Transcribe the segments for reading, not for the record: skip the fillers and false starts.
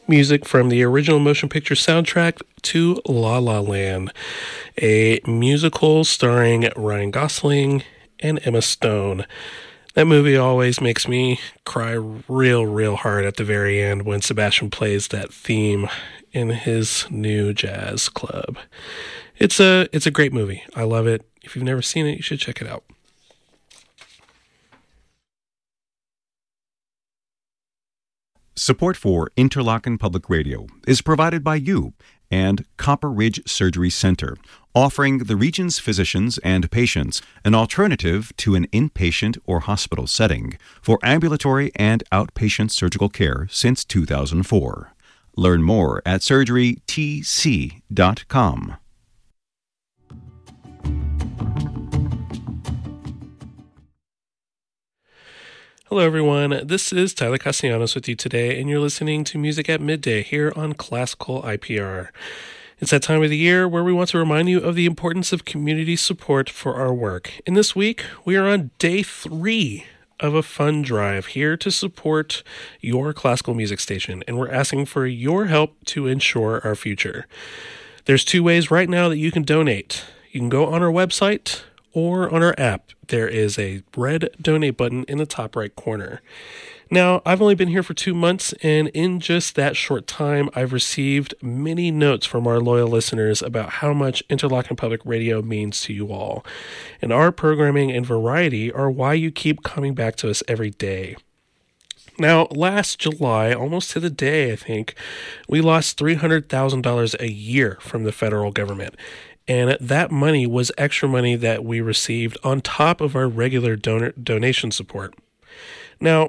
music from the original motion picture soundtrack to La La Land, a musical starring Ryan Gosling and Emma Stone. That movie always makes me cry real hard at the very end when Sebastian plays that theme in his new jazz club. It's a great movie. I love it. If you've never seen it, you should check it out. Support for Interlochen Public Radio is provided by you and Copper Ridge Surgery Center, offering the region's physicians and patients an alternative to an inpatient or hospital setting for ambulatory and outpatient surgical care since 2004. Learn more at surgerytc.com. Hello, everyone. This is Tyler Castellanos with you today, and you're listening to Music at Midday here on Classical IPR. It's that time of the year where we want to remind you of the importance of community support for our work. And this week, we are on day 3 of a fund drive here to support your classical music station, and we're asking for your help to ensure our future. There's 2 ways right now that you can donate. You can go on our website or on our app. There is a red donate button in the top right corner. Now, I've only been here for 2 months, and in just that short time, I've received many notes from our loyal listeners about how much Interlochen Public Radio means to you all. And our programming and variety are why you keep coming back to us every day. Now, last July, almost to the day, I think, we lost $300,000 a year from the federal government. And that money was extra money that we received on top of our regular donation support. Now,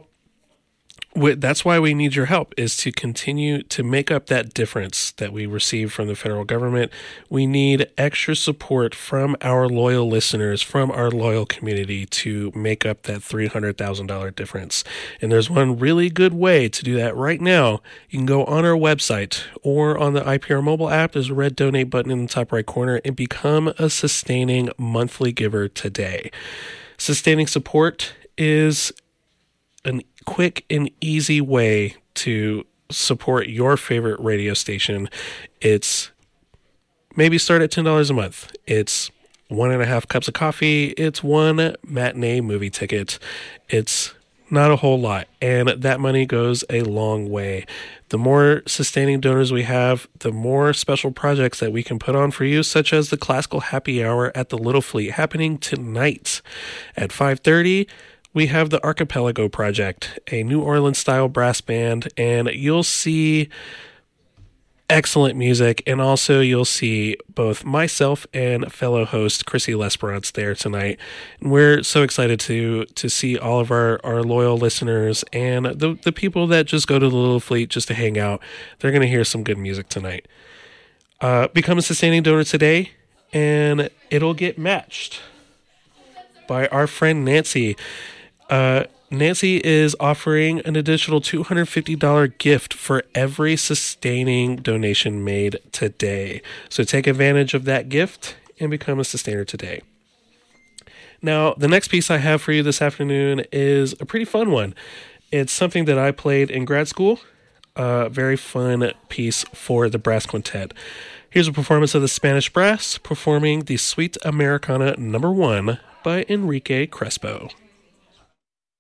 that's why we need your help, is to continue to make up that difference that we receive from the federal government. We need extra support from our loyal listeners, from our loyal community, to make up that $300,000 difference. And there's one really good way to do that right now. You can go on our website or on the IPR mobile app. There's a red donate button in the top right corner and become a sustaining monthly giver today. Sustaining support is an quick and easy way to support your favorite radio station. It's maybe start at $10 a month. It's 1.5 cups of coffee. It's 1 matinee movie ticket. It's not a whole lot, and that money goes a long way. The more sustaining donors we have, the more special projects that we can put on for you, such as the Classical Happy Hour at the Little Fleet happening tonight at 5:30. We have the Archipelago Project, a New Orleans-style brass band, and you'll see excellent music, and also you'll see both myself and fellow host Chrissy Lesperance there tonight. And we're so excited to see all of our loyal listeners and the people that just go to the Little Fleet just to hang out. They're going to hear some good music tonight. Become a sustaining donor today, and it'll get matched by our friend Nancy. Nancy is offering an additional $250 gift for every sustaining donation made today. So take advantage of that gift and become a sustainer today. Now, the next piece I have for you this afternoon is a pretty fun one. It's something that I played in grad school. A very fun piece for the brass quintet. Here's a performance of the Spanish Brass performing the Suite Americana No. 1 by Enrique Crespo.